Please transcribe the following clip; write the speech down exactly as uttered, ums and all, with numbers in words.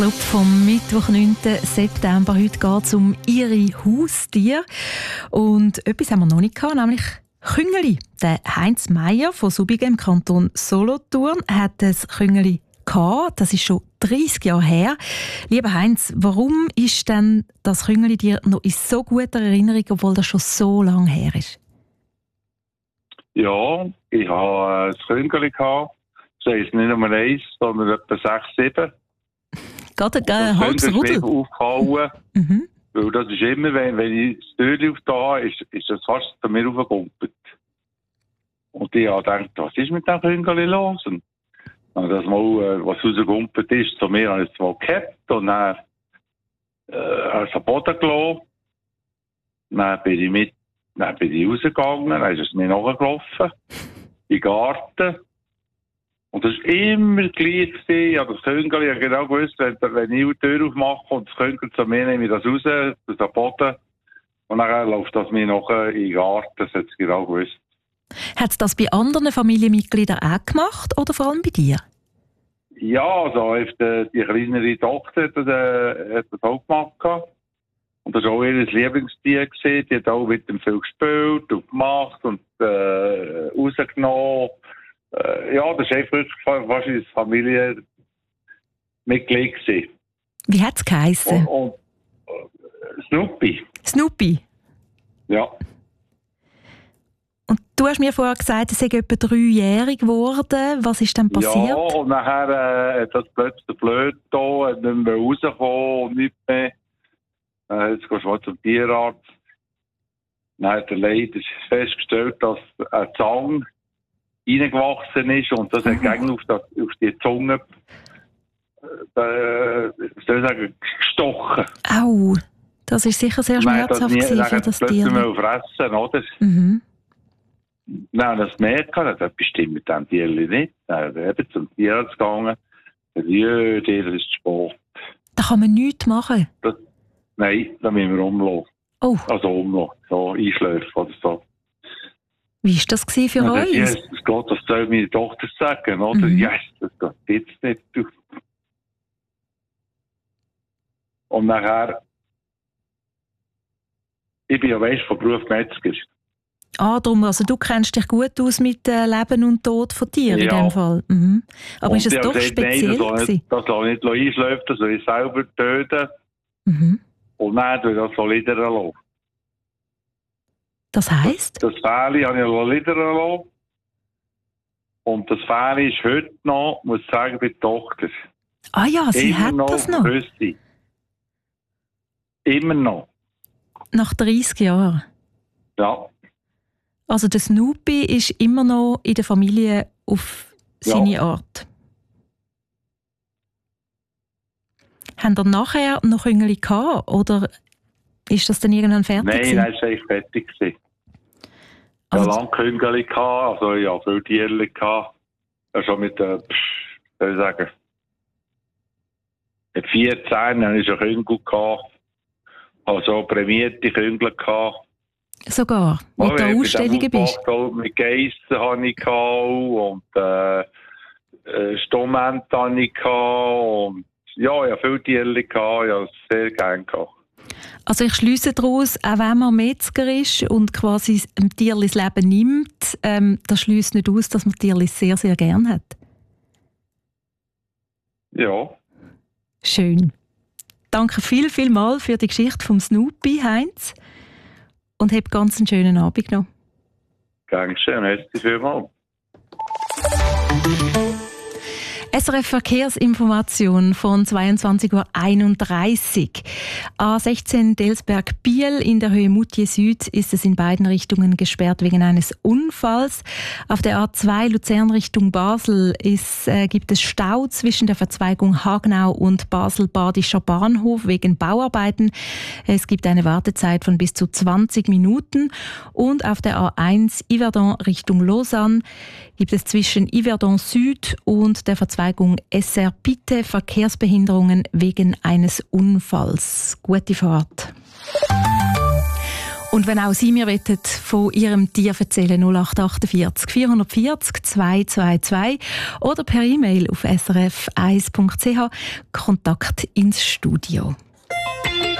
Club vom Mittwoch, neunten September. Heute geht es um ihre Haustiere. Und etwas haben wir noch nicht gehabt, nämlich Küngeli. Der Heinz Meier von Subigen im Kanton Solothurn hat ein Küngeli gehabt. Das ist schon dreissig Jahre her. Lieber Heinz, warum ist denn das Küngeli dir noch in so guter Erinnerung, obwohl das schon so lange her ist? Ja, ich habe ein Küngeli gehabt. Das heisst nicht Nummer eins, sondern etwa sechs, sieben. Gerade ein halbes Rudel. Aufgehauen, mhm. Weil das ist immer, wenn, wenn ich das Türchen aufgehe, ist, ist das fast zu mir aufgegumpelt. Und ich habe gedacht, was ist mit dem Küngeli los? Und dann das mal, was rausgegumpelt ist, zu mir habe ich es mal gehabt und dann äh, habe ich es am Boden gelassen. Dann bin ich mit, dann bin ich rausgegangen, dann ist es mir nachgelaufen, in den Garten. Und das war immer gleich. Ich habe das Küngeli ja genau gewusst, wenn, wenn ich die Tür aufmache und das Küngeli zu mir, nehme ich das raus, das am Boden. Und dann läuft das mir noch in den Garten, das hat es genau gewusst. Hat es das bei anderen Familienmitgliedern auch gemacht oder vor allem bei dir? Ja, also die, die kleinere Tochter hat das, äh, hat das auch gemacht. Und das war auch ihr Lieblingstier gewesen. Die hat auch mit dem viel gespielt und gemacht und äh, rausgenommen. Äh, ja, das war einfach fast ein Familienmitglied gewesen. Wie hat es geheissen? Und, und äh, Snoopy. Snoopy? Ja. Und du hast mir vorher gesagt, es sei etwa dreijährig geworden. Was ist denn passiert? Ja, und nachher äh, hat das plötzlich blöd da, hat nicht mehr rausgekommen und nicht mehr. Äh, jetzt gehst du mal zum Tierarzt. Dann hat er leider festgestellt, dass ein Zahn reingewachsen ist und das hat gegen auf, das, auf die Zunge äh, soll ich sagen, gestochen. Au, das ist sicher sehr schmerzhaft das nie, für das Tier. Dann plötzlich fressen, oder? Mhm. Dann das merkt man, das bestimmt mit dem Tierli nicht. Dann eben zum Tierarzt gegangen. Ja, der ist Sport. Da kann man nichts machen? Das, nein, da müssen wir umlassen. Oh. Also umlassen, so einschläfen oder so. Wie war das für ja, euch? Yes, das geht, das soll meine Tochter sagen, oder? Mhm. Yes, das geht jetzt nicht. Und nachher, ich bin ja weißt von Beruf Metzger. Ah, darum, also du kennst dich gut aus mit äh, Leben und Tod von Tieren ja. in dem Fall. Mhm. Aber und ist es doch gesagt, speziell? Nein, das nicht, das lasse ich nicht einschläfen, das soll ich selber töten. Mhm. Und dann tue ich das so liedern lassen. Das heisst? Das, das Fähli habe ich liedern lassen. Und das Fähli ist heute noch, muss ich sagen, bei der Tochter. Ah ja, sie Immer hat noch das noch? Grösste. Immer noch. Nach dreissig Jahren? Ja. Also der Snoopy ist immer noch in der Familie auf seine ja. Art. Haben ihr nachher noch Küngeli gehabt, oder ist das dann irgendwann fertig? Nein, nein, es war eigentlich fertig. Ich also, hatte lange Küngeli, also ich hatte viele Tierchen. Ja, schon mit, äh, soll ich sagen, mit vierzehn hatte ich schon Küngel. Ich hatte so prämierte Küngel. Sogar, wo du an Ausstellungen bist? Mit Geissen hatte ich und äh, äh, Stomment hatte ich und ja, ich hatte viele Tierchen, ich hatte es sehr gerne. Also ich schliesse daraus, auch wenn man Metzger ist und quasi ein Tierli das Leben nimmt, ähm, das schliesst nicht aus, dass man Tierli sehr, sehr gerne hat. Ja. Schön. Danke viel, viel mal für die Geschichte vom Snoopy, Heinz. Und hab ganz einen schönen Abend noch. Gern geschehen, merci vielmals. S R F Verkehrsinformation von zweiundzwanzig Uhr einunddreißig. A sechzehn Delsberg-Biel in der Höhe Moutier Süd ist es in beiden Richtungen gesperrt wegen eines Unfalls. Auf der A zwei Luzern Richtung Basel ist, äh, gibt es Stau zwischen der Verzweigung Hagenau und Basel-Badischer Bahnhof wegen Bauarbeiten. Es gibt eine Wartezeit von bis zu zwanzig Minuten. Und auf der A eins Yverdon Richtung Lausanne gibt es zwischen Yverdon Süd und der Verzweigung S R Pitte Verkehrsbehinderungen wegen eines Unfalls. Gute Fahrt. Und wenn auch Sie mir wollen, von Ihrem Tier erzählen, null acht achtundvierzig vierhundertvierzig zweihundertzweiundzwanzig oder per E-Mail auf s r f eins punkt c h, Kontakt ins Studio.